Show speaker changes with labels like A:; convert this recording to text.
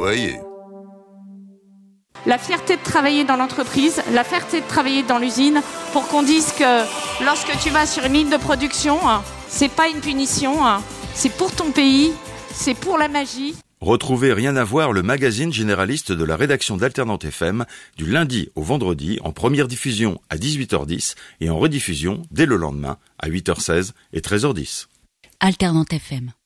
A: travailler.
B: La fierté de travailler dans l'entreprise, la fierté de travailler dans l'usine, pour qu'on dise que lorsque tu vas sur une ligne de production, c'est pas une punition, c'est pour ton pays, c'est pour la magie.
C: Retrouvez Rien à voir, le magazine généraliste de la rédaction d'Alternante FM, du lundi au vendredi, en première diffusion à 18h10 et en rediffusion dès le lendemain à 8h16 et 13h10.
D: Alternante FM.